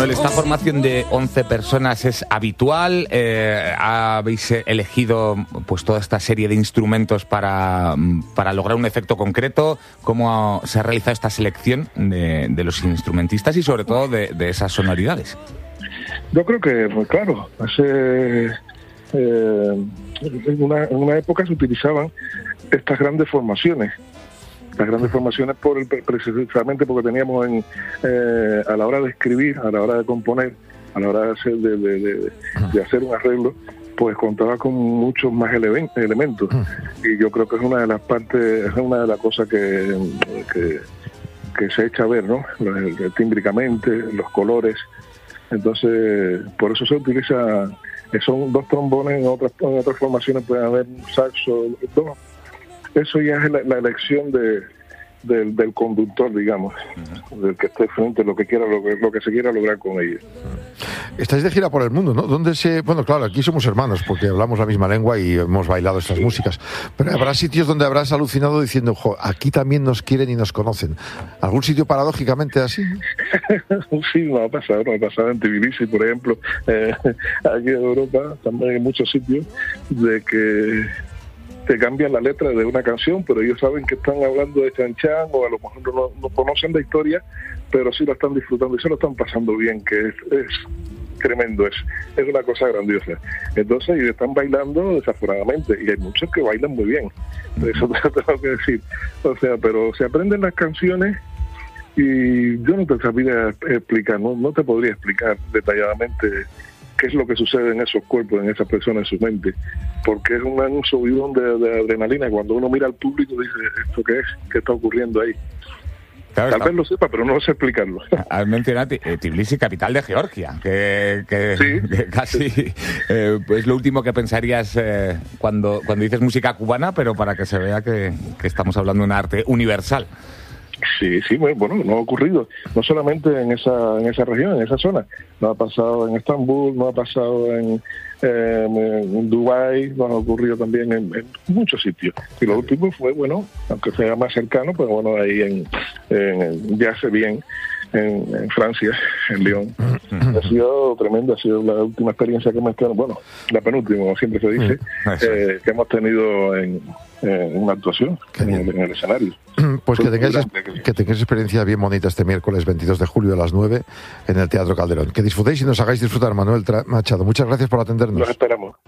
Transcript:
Manuel, ¿esta formación de 11 personas es habitual? ¿Habéis elegido pues toda esta serie de instrumentos para lograr un efecto concreto? ¿Cómo se ha realizado esta selección de los instrumentistas y sobre todo de esas sonoridades? Yo creo que, pues claro, en una época se utilizaban estas grandes formaciones. Las grandes formaciones precisamente porque teníamos a la hora de escribir, a la hora de componer, a la hora de hacer un arreglo, pues contaba con muchos más elementos. Y yo creo que es una de las partes, es una de las cosas que se echa a ver, ¿no? Tímbricamente, los colores. Entonces, por eso se utiliza, son 2 trombones, en otras formaciones pueden haber un saxo, 2. Eso ya es la elección del conductor, digamos, del que esté frente, lo que se quiera lograr con ellos. Estáis de gira por el mundo, ¿no? Bueno, claro, aquí somos hermanos porque hablamos la misma lengua y hemos bailado estas músicas, pero habrá sitios donde habrás alucinado diciendo, aquí también nos quieren y nos conocen. ¿Algún sitio paradójicamente así? Sí, me ha pasado en Tbilisi, por ejemplo, aquí en Europa, también hay muchos sitios de que te cambian la letra de una canción, pero ellos saben que están hablando de Chan Chan, o a lo mejor no conocen la historia, pero sí la están disfrutando y se lo están pasando bien, que es tremendo, es una cosa grandiosa. Entonces, y están bailando desaforadamente, y hay muchos que bailan muy bien, eso te tengo que decir. O sea, pero se aprenden las canciones y yo no te sabría explicar, no te podría explicar detalladamente qué es lo que sucede en esos cuerpos, en esas personas, en su mente, porque es un subidón de adrenalina. Cuando uno mira al público dice, ¿esto qué es? ¿Qué está ocurriendo ahí? Claro, tal vez lo sepa, pero no sé explicarlo. Has mencionado Tbilisi, capital de Georgia, que casi es lo último que pensarías cuando dices música cubana, pero para que se vea que estamos hablando de un arte universal. Sí, bueno, no ha ocurrido, no solamente en esa región, en esa zona, no ha pasado en Estambul, no ha pasado en Dubái, no ha ocurrido también en muchos sitios. Y lo último fue, bueno, aunque sea más cercano, pues bueno, ahí ya se bien, en Francia, en Lyon. Ha sido tremendo, ha sido la última experiencia que hemos tenido, bueno, la penúltima, como siempre se dice, que hemos tenido en una actuación en el escenario. Pues que tengáis experiencia bien bonita este miércoles 22 de julio a las 9 en el Teatro Calderón. Que disfrutéis y nos hagáis disfrutar, Manuel Machado. Muchas gracias por atendernos. Los esperamos.